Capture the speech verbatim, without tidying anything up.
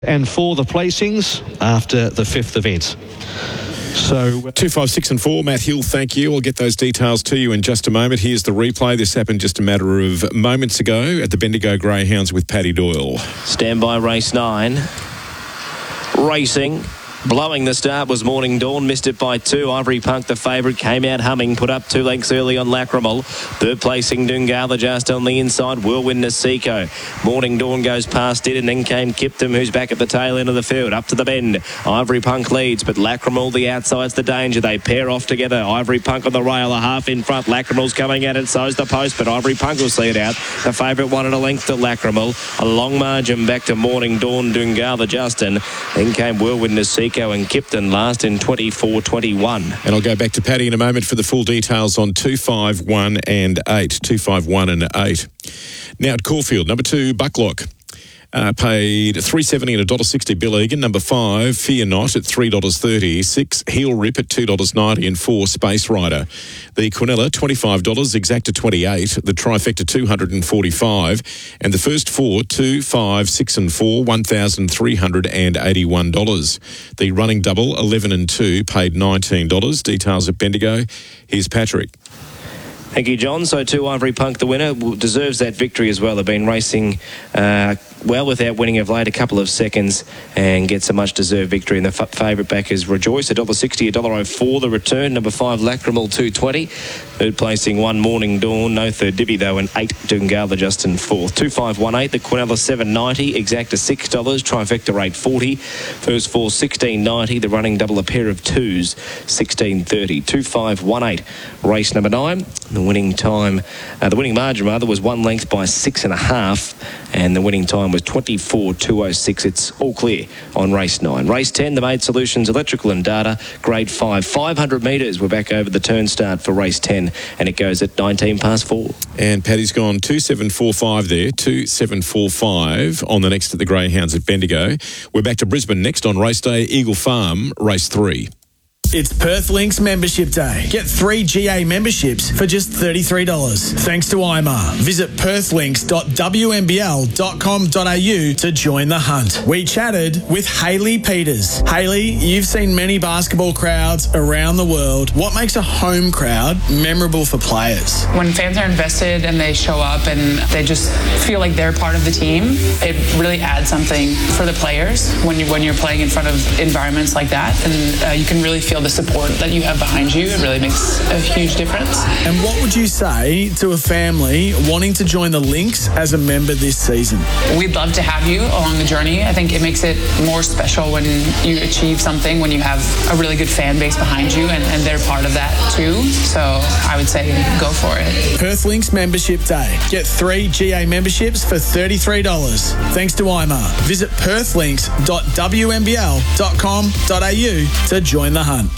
And for the placings after the fifth event. So two, five, six and four, Matt Hill, thank you. I'll get those details to you in just a moment. Here's the replay. This happened just a matter of moments ago at the Bendigo Greyhounds with Paddy Doyle. Stand by race nine. Racing. Blowing the start was Morning Dawn, missed it by two. Ivory Punk, the favourite, came out humming, put up two lengths early on Lacrimal. Third placing Dungala just on the inside, Whirlwind Nasiko. Morning Dawn goes past it, and then came Kiptum, who's back at the tail end of the field. Up to the bend, Ivory Punk leads, but Lacrimal, the outside's the danger. They pair off together. Ivory Punk on the rail, a half in front. Lacrimal's coming at it, so's the post, but Ivory Punk will see it out. The favourite one at a length to Lacrimal. A long margin back to Morning Dawn, Dungala Justin. Then came Whirlwind Nasiko and Kipton last in twenty-four twenty-one. And I'll go back to Paddy in a moment for the full details on two, five, one and eight. two, five, one and eight. Now at Caulfield, number two, Bucklock. Uh, paid three seventy and a dollar sixty Bill Egan. Number five, Fear Not at three dollars thirty. Six, Heel Rip at two dollars ninety, and four, Space Rider. The Quinella twenty-five dollars, Exacta twenty-eight. The Trifecta two hundred forty-five, and the first four, two, five, six, and four, one thousand three hundred eighty-one dollars. The running double eleven and two paid nineteen dollars. Details at Bendigo. Here's Patrick. Thank you, John. So two, Ivory Punk, the winner, deserves that victory as well. They've been racing uh, well without winning of late, a couple of seconds, and gets a much-deserved victory. And the f- favourite back is Rejoice, one dollar sixty, one dollar oh four. The return, number five, Lacrimal, two twenty. Third placing, one, Morning Dawn. No third divvy, though, and eight, Dungala Justin, fourth. two, five, one, eight. The Quinella, seven ninety. Exacta, six dollars. Trifecta, eight forty. First four, sixteen ninety. The running double, a pair of twos, sixteen thirty. two, five, one, eight. Race number nine. The winning time, uh, the winning margin rather, was one length by six and a half, and the winning time was twenty-four two oh six. It's all clear on race nine. Race ten, the Made Solutions Electrical and Data, grade five, five hundred metres. We're back over the turn start for race ten, and it goes at nineteen past four. And Paddy's gone two seven four five there, two seven four five on the next at the Greyhounds at Bendigo. We're back to Brisbane next on race day, Eagle Farm, race three. It's Perth Links Membership Day. Get three G A memberships for just thirty-three dollars. Thanks to I M A R. Visit perth links dot w m b l dot com dot a u to join the hunt. We chatted with Hayley Peters. Hayley, you've seen many basketball crowds around the world. What makes a home crowd memorable for players? When fans are invested and they show up and they just feel like they're part of the team, it really adds something for the players when, you, when you're playing in front of environments like that. And uh, you can really feel the support that you have behind you. It really makes a huge difference. And what would you say to a family wanting to join the Lynx as a member this season? We'd love to have you along the journey. I think it makes it more special when you achieve something, when you have a really good fan base behind you, and, and they're part of that too. So I would say go for it. Perth Links Membership Day. Get three G A memberships for thirty-three dollars. Thanks to I M A R. Visit perth links dot w m b l dot com dot a u to join the hunt.